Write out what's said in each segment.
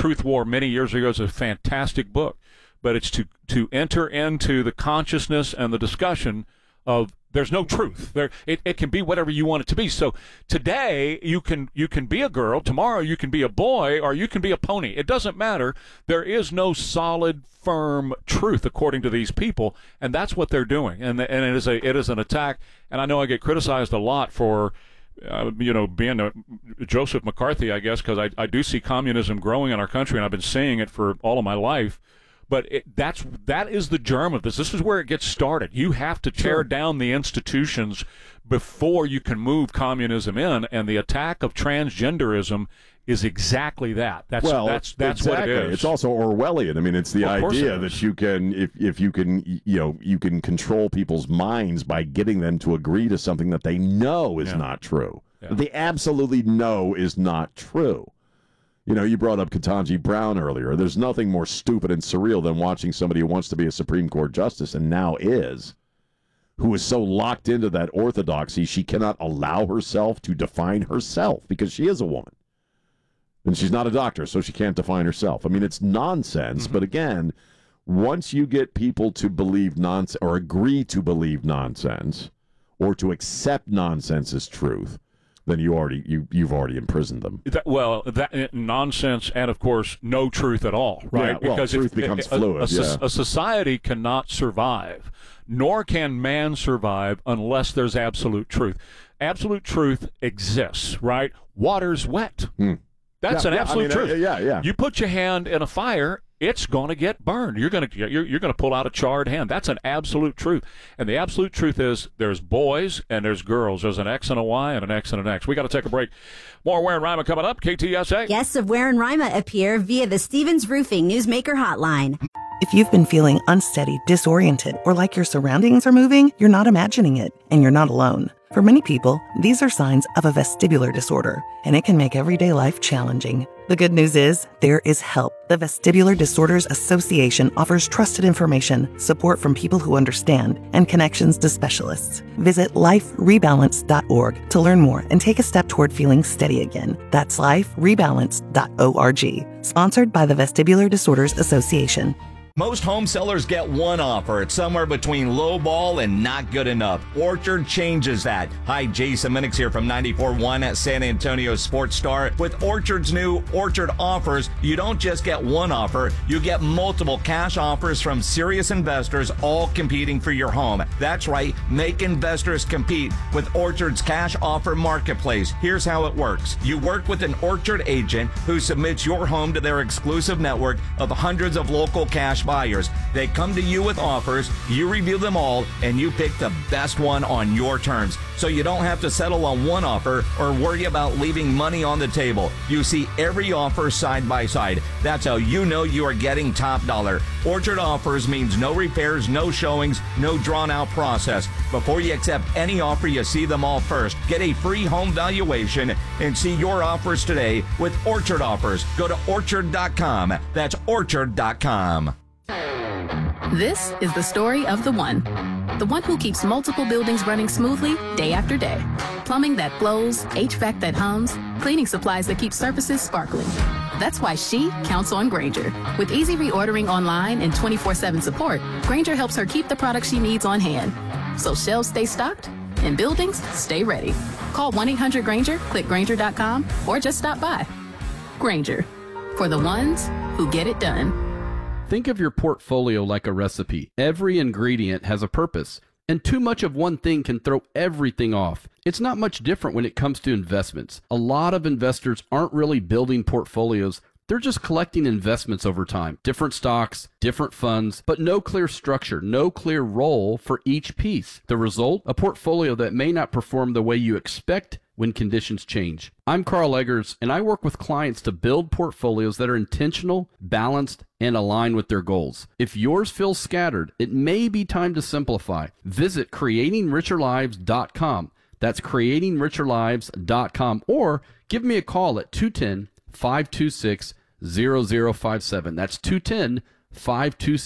Truth War many years ago. It's a fantastic book, but it's to enter into the consciousness and the discussion of there's no truth. It can be whatever you want it to be. So today you can be a girl, tomorrow you can be a boy, or you can be a pony. It doesn't matter. There is no solid, firm truth according to these people, and that's what they're doing. And it is an attack. And I know I get criticized a lot for being a Joseph McCarthy, I guess, because I do see communism growing in our country, and I've been seeing it for all of my life. But that is the germ of this. This is where it gets started. You have to tear down the institutions before you can move communism in, and the attack of transgenderism is exactly that. That's exactly what it is. It's also Orwellian. I mean, it's the idea that you can, if you can, you can control people's minds by getting them to agree to something that they know is not true. Yeah. That they absolutely know is not true. You brought up Ketanji Brown earlier. There's nothing more stupid and surreal than watching somebody who wants to be a Supreme Court justice and now is, who is so locked into that orthodoxy she cannot allow herself to define herself because she is a woman. And she's not a doctor, so she can't define herself. I mean, it's nonsense. Mm-hmm. But again, once you get people to believe nonsense or agree to believe nonsense or to accept nonsense as truth, then you've already imprisoned them. That nonsense, and of course, no truth at all, right? Yeah, because truth becomes fluid. A society cannot survive, nor can man survive unless there's absolute truth. Absolute truth exists, right? Water's wet. That's an absolute truth. You put your hand in a fire, it's going to get burned. You're going to pull out a charred hand. That's an absolute truth. And the absolute truth is there's boys and there's girls. There's an X and a Y and an X and an X. We got to take a break. More Ware and Rima coming up. KTSA. Guests of Ware and Rima appear via the Stevens Roofing Newsmaker Hotline. If you've been feeling unsteady, disoriented, or like your surroundings are moving, you're not imagining it, and you're not alone. For many people, these are signs of a vestibular disorder, and it can make everyday life challenging. The good news is, there is help. The Vestibular Disorders Association offers trusted information, support from people who understand, and connections to specialists. Visit liferebalance.org to learn more and take a step toward feeling steady again. That's liferebalance.org. Sponsored by the Vestibular Disorders Association. Most home sellers get one offer. It's somewhere between low ball and not good enough. Orchard changes that. Hi, Jason Minix here from 94.1 at San Antonio Sports Star. With Orchard's new Orchard offers, you don't just get one offer, you get multiple cash offers from serious investors, all competing for your home. That's right, make investors compete with Orchard's cash offer marketplace. Here's how it works. You work with an Orchard agent who submits your home to their exclusive network of hundreds of local cash buyers. They come to you with offers, you review them all, and you pick the best one on your terms. So you don't have to settle on one offer or worry about leaving money on the table. You see every offer side by side. That's how you know you are getting top dollar. Orchard offers means no repairs, no showings, no drawn out process. Before you accept any offer, you see them all first. Get a free home valuation and see your offers today with Orchard offers. Go to orchard.com. That's orchard.com. This is the story of the one who keeps multiple buildings running smoothly day after day. Plumbing that flows, HVAC that hums, cleaning supplies that keep surfaces sparkling. That's why she counts on Grainger. With easy reordering online and 24/7 support, Grainger helps her keep the products she needs on hand. So shelves stay stocked and buildings stay ready. Call 1-800-GRAINGER, click Grainger.com, or just stop by. Grainger, for the ones who get it done. Think of your portfolio like a recipe. Every ingredient has a purpose, and too much of one thing can throw everything off. It's not much different when it comes to investments. A lot of investors aren't really building portfolios. They're just collecting investments over time. Different stocks, different funds, but no clear structure, no clear role for each piece. The result? A portfolio that may not perform the way you expect when conditions change. I'm Carl Eggers, and I work with clients to build portfolios that are intentional, balanced, and aligned with their goals. If yours feels scattered, it may be time to simplify. Visit creatingricherlives.com. That's creatingricherlives.com, or give me a call at 210-526-0057. That's 210-526-0057.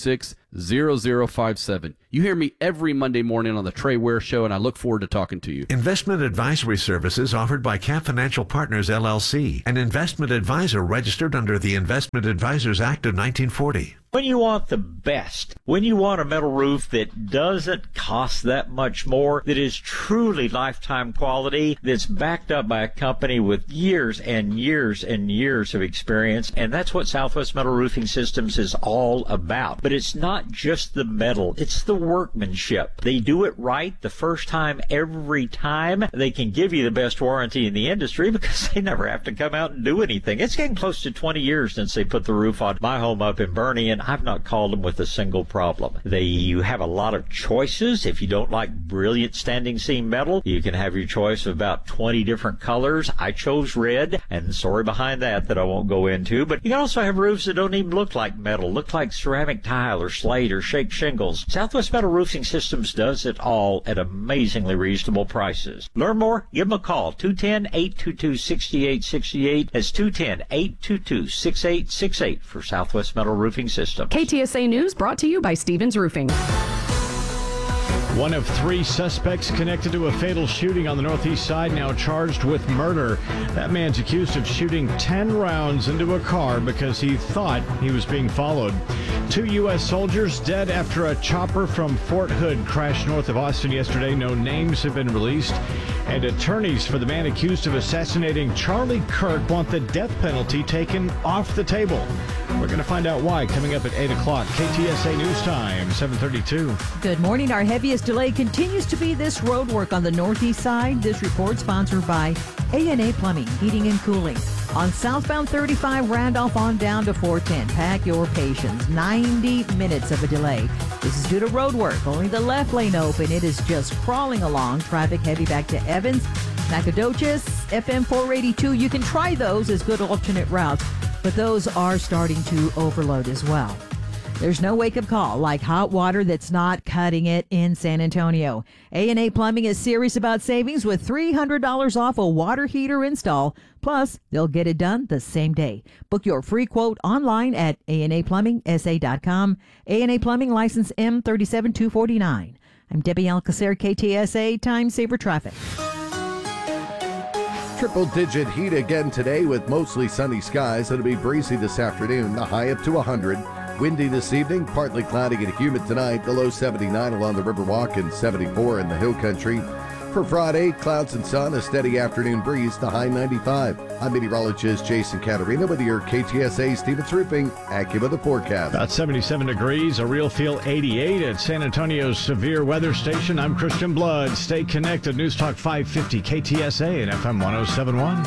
888-210-0057. You hear me every Monday morning on the Trey Ware Show, and I look forward to talking to you. Investment advisory services offered by Cap Financial Partners, LLC, an investment advisor registered under the Investment Advisors Act of 1940. When you want the best, when you want a metal roof that doesn't cost that much more, that is truly lifetime quality, that's backed up by a company with years and years and years of experience, and that's what Southwest Metal Roofing Systems is all about. But it's not just the metal, it's the workmanship. They do it right the first time, every time. They can give you the best warranty in the industry because they never have to come out and do anything. It's getting close to 20 years since they put the roof on my home up in Bernie, and I've not called them with a single problem. You have a lot of choices. If you don't like brilliant standing seam metal, you can have your choice of about 20 different colors. I chose red, and the story behind that I won't go into. But you can also have roofs that don't even look like metal, look like ceramic tile or slate or shake shingles. Southwest Metal Roofing Systems does it all at amazingly reasonable prices. Learn more? Give them a call. 210-822-6868. That's 210-822-6868 for Southwest Metal Roofing Systems. KTSA News brought to you by Stevens Roofing. One of 3 suspects connected to a fatal shooting on the Northeast Side now charged with murder. That man's accused of shooting 10 rounds into a car because he thought he was being followed. 2 U.S. soldiers dead after a chopper from Fort Hood crashed north of Austin yesterday. No names have been released. And attorneys for the man accused of assassinating Charlie Kirk want the death penalty taken off the table. We're going to find out why coming up at 8 o'clock. KTSA News Time, 7:32. Good morning. Our heaviest delay continues to be this road work on the Northeast Side. This report sponsored by A&A Plumbing, Heating and Cooling. On southbound 35 Randolph on down to 410. Pack your patience. 90 minutes of a delay. This is due to road work. Only the left lane open. It is just crawling along. Traffic heavy back to Evans, Nacogdoches, FM 482. You can try those as good alternate routes, but those are starting to overload as well. There's no wake-up call like hot water that's not cutting it in San Antonio. A&A Plumbing is serious about savings with $300 off a water heater install. Plus, they'll get it done the same day. Book your free quote online at ANAPlumbingSA.com. A&A Plumbing, license M37249. I'm Debbie Alcacer, KTSA Time Saver Traffic. Triple-digit heat again today with mostly sunny skies. It'll be breezy this afternoon, the high up to 100. Windy this evening, partly cloudy and humid tonight. The low 79 along the Riverwalk and 74 in the Hill Country. For Friday, clouds and sun, a steady afternoon breeze, the high 95. I'm meteorologist Jason Caterina with your KTSA Stevens Roofing AccuWeather forecast. About 77 degrees, a real feel 88 at San Antonio's severe weather station. I'm Christian Blood. Stay connected. News Talk 550 KTSA and FM 1071.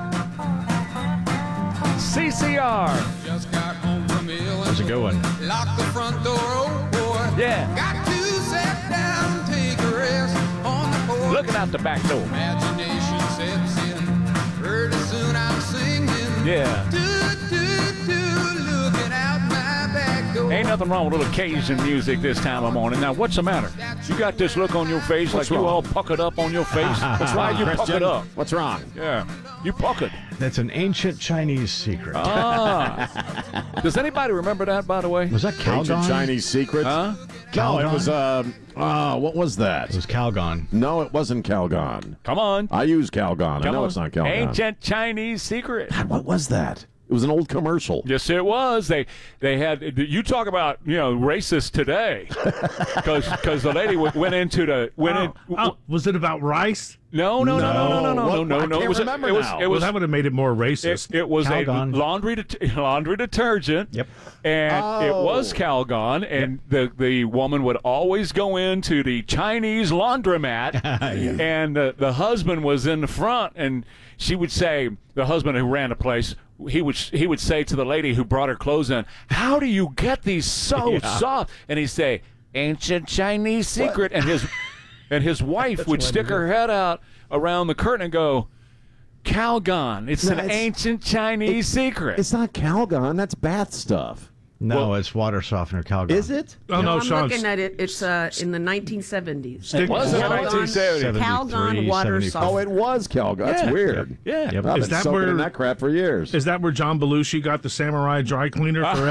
CCR. Just got home from Illinois. How's it going? Lock the front door, oh boy. Yeah. Got to sit down and take a rest on the porch. Looking out the back door. Imagination sets in. Pretty soon I'm singing. Yeah. Looking out my back door. Ain't nothing wrong with a little Cajun music this time of morning. Now, what's the matter? You got this look on your face like you all puckered up on your face. What's Why wrong, you Christian? puckered up? What's wrong? Yeah, you puckered. That's an ancient Chinese secret. Does anybody remember that, by the way? Was that Calgon? Ancient Chinese secret? Huh? No, it was, what was that? It was Calgon. No, it wasn't Calgon. Come on. I use Calgon. I know on. it's not Calgon. Ancient Chinese secret. God, what was that? It was an old commercial. Yes, it was. They had, you talk about, racist today. Because the lady went into the, was it about rice? No. I It was that would have made it more racist. It was Calgon. a laundry detergent. Yep. And it was Calgon, and the woman would always go into the Chinese laundromat, and the husband was in the front, and she would say, the husband who ran the place, he would say to the lady who brought her clothes in, "How do you get these so soft?" And he'd say, "Ancient Chinese secret." What? And his wife would stick her head out around the curtain and go, "Calgon. It's an ancient Chinese secret." It's not Calgon. That's bath stuff. No, it's water softener, Calgon. Is it? Oh, no, I'm Sean's. looking at it. It's in the 1970s. It was in the 1970s. Calgon water 73, softener. Oh, it was Calgon. That's Yeah. weird. Yeah. Yep. I've Is been that soaking where in that crap for years. Is that where John Belushi got the Samurai dry cleaner for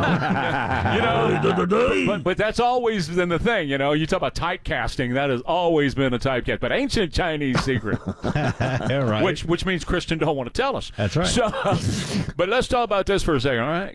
SNL? But that's always been the thing, you talk about typecasting, that has always been a typecast, but ancient Chinese secret. Yeah, right. Which means Kristen don't want to tell us. That's right. So, but let's talk about this for a second, all right?